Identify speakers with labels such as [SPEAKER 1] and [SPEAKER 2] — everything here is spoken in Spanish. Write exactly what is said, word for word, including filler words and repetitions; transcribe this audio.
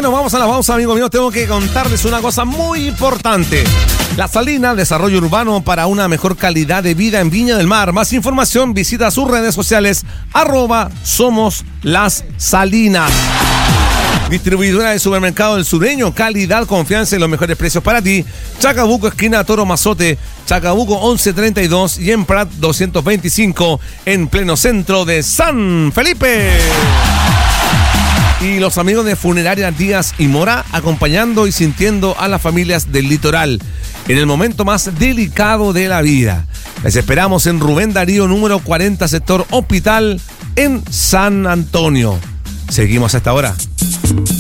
[SPEAKER 1] nos vamos a la pausa, amigos míos. Tengo que contarles una cosa muy importante. La Salina, desarrollo urbano para una mejor calidad de vida en Viña del Mar. Más información, visita sus redes sociales, arroba Somos Las Salinas. Distribuidora de supermercado del Sureño, calidad, confianza y los mejores precios para ti. Chacabuco, esquina Toro Mazote, Chacabuco once treinta y dos y en Prat doscientos veinticinco, en pleno centro de San Felipe. Y los amigos de Funeraria Díaz y Mora, acompañando y sintiendo a las familias del litoral en el momento más delicado de la vida. Les esperamos en Rubén Darío, número cuarenta, sector Hospital, en San Antonio. Seguimos hasta ahora.